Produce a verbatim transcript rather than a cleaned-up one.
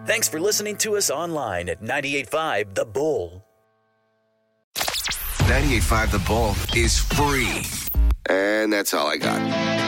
Thanks for listening to us online at ninety-eight point five The Bull. ninety-eight point five The Bull is free. And that's all I got.